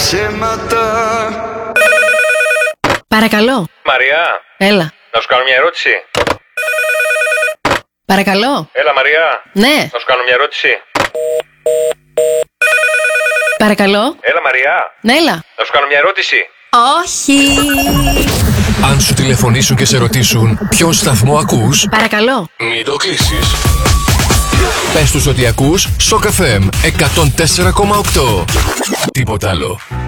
ψέματα. Παρακαλώ. Μαριά. Έλα. Να σου κάνω μια ερώτηση. Παρακαλώ. Έλα, Μαριά. Ναι. Να σου κάνω μια ερώτηση. Παρακαλώ. Έλα, Μαριά. Ναι, έλα. Να σου κάνω μια ερώτηση. Όχι. Αν σου τηλεφωνήσουν και σε ρωτήσουν ποιον σταθμό ακούς, Παρακαλώ. μην το κλείσεις. Πες τους ότι ακούς Shock FM 104,8. Τίποτα άλλο.